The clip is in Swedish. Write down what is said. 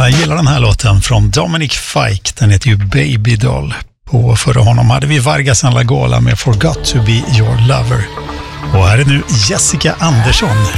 Jag gillar den här låten från Dominic Fike. Den heter ju Baby Doll. På förra honom hade vi Vargas Anlagola med Forgot to be your lover. Och här är nu Jessica Andersson.